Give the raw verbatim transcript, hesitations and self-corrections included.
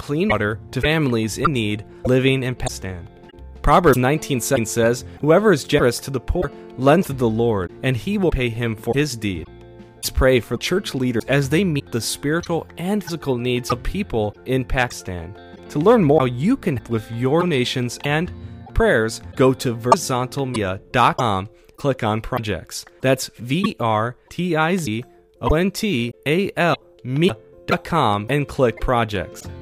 clean water to families in need living in Pakistan. Proverbs nineteen seven says, "Whoever is generous to the poor lends to the Lord, and he will pay him for his deed." Let's pray for church leaders as they meet the spiritual and physical needs of people in Pakistan. To learn more how you can help with your donations and prayers, go to verizontal media dot com, click on projects. That's V R T I Z O N T A L media dot com and click projects.